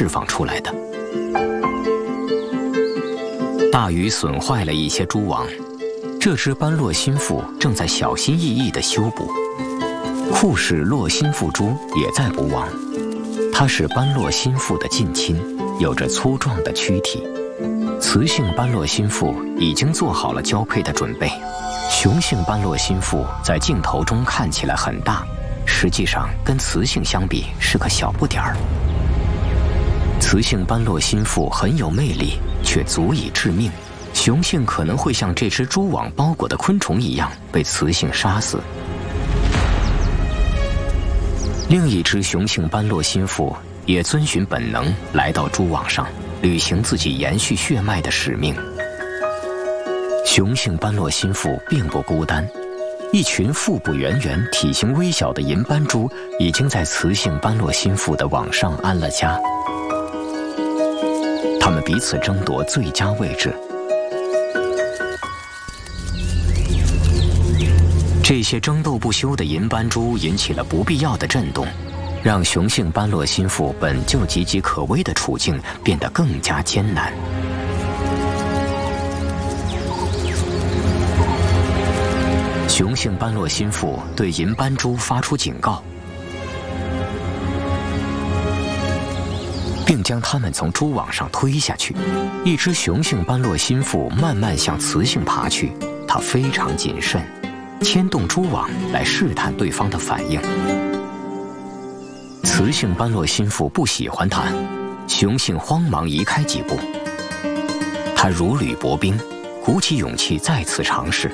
释放出来的。大雨损坏了一些蛛网，这只斑络心腹正在小心翼翼地修补。库氏络心腹蛛也在补网，它是斑络心腹的近亲，有着粗壮的躯体。雌性斑络心腹已经做好了交配的准备。雄性斑络心腹在镜头中看起来很大，实际上跟雌性相比是个小不点儿。雌性斑络心腹很有魅力，却足以致命。雄性可能会像这只蛛网包裹的昆虫一样被雌性杀死。另一只雄性斑络心腹也遵循本能来到蛛网上，履行自己延续血脉的使命。雄性斑络心腹并不孤单，一群腹部圆圆、体型微小的银斑蛛已经在雌性斑络心腹的网上安了家。它们彼此争夺最佳位置。这些争斗不休的银斑蛛引起了不必要的震动，让雄性斑络心腹本就岌岌可危的处境变得更加艰难。雄性斑络心腹对银斑蛛发出警告，并将它们从蛛网上推下去。一只雄性斑络心腹慢慢向雌性爬去，它非常谨慎，牵动蛛网来试探对方的反应。雌性斑络心腹不喜欢它，雄性慌忙移开几步。它如履薄冰，鼓起勇气再次尝试。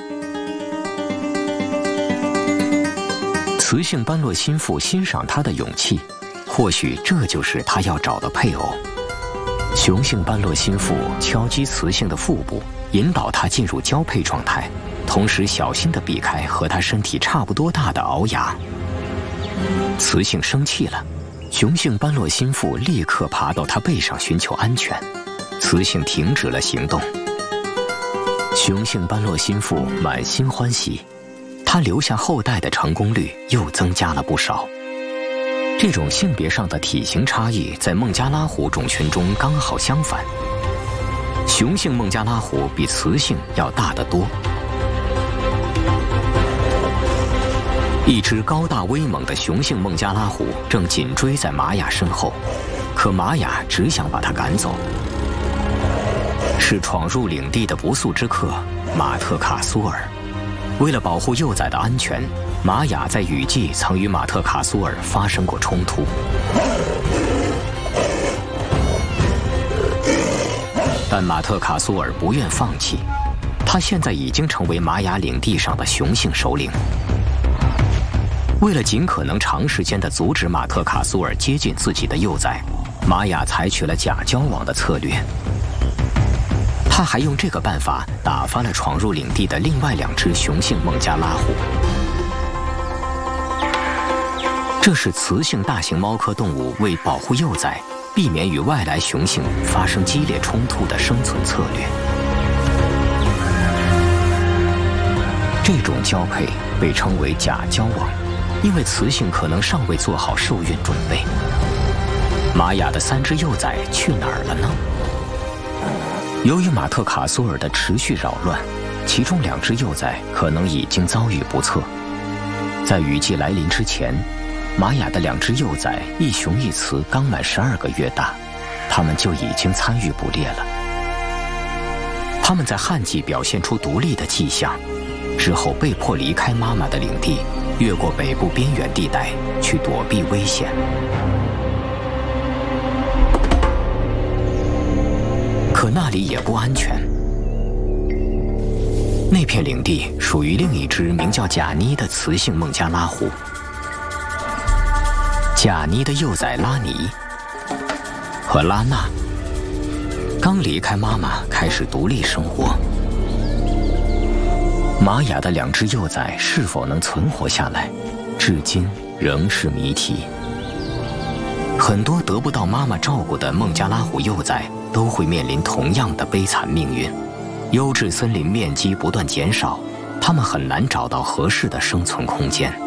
雌性斑络心腹欣赏它的勇气，或许这就是它要找的配偶。雄性斑络心腹敲击雌性的腹部，引导它进入交配状态，同时小心地避开和它身体差不多大的獒牙。雌性生气了，雄性斑络心腹立刻爬到它背上寻求安全。雌性停止了行动。雄性斑络心腹满心欢喜，它留下后代的成功率又增加了不少。这种性别上的体型差异在孟加拉虎种群中刚好相反，雄性孟加拉虎比雌性要大得多。一只高大威猛的雄性孟加拉虎正紧追在玛雅身后，可玛雅只想把它赶走。是闯入领地的不速之客马特卡苏尔。为了保护幼崽的安全，玛雅在雨季曾与马特卡苏尔发生过冲突。但马特卡苏尔不愿放弃，他现在已经成为玛雅领地上的雄性首领。为了尽可能长时间地阻止马特卡苏尔接近自己的幼崽，玛雅采取了假交往的策略。他还用这个办法打发了闯入领地的另外2只雄性孟加拉虎。这是雌性大型猫科动物为保护幼崽，避免与外来雄性发生激烈冲突的生存策略。这种交配被称为假交往，因为雌性可能尚未做好受孕准备。玛雅的3只幼崽去哪儿了呢？由于马特卡苏尔的持续扰乱，其中2只幼崽可能已经遭遇不测。在雨季来临之前，玛雅的2只幼崽，一雄一雌，刚满12个月大，它们就已经参与捕猎了。它们在旱季表现出独立的迹象，之后被迫离开妈妈的领地，越过北部边缘地带去躲避危险。可那里也不安全。那片领地属于另一只名叫贾妮的雌性孟加拉虎。贾妮的幼崽拉尼和拉娜刚离开妈妈，开始独立生活。玛雅的2只幼崽是否能存活下来，至今仍是谜题。很多得不到妈妈照顾的孟加拉虎幼崽都会面临同样的悲惨命运。优质森林面积不断减少，它们很难找到合适的生存空间。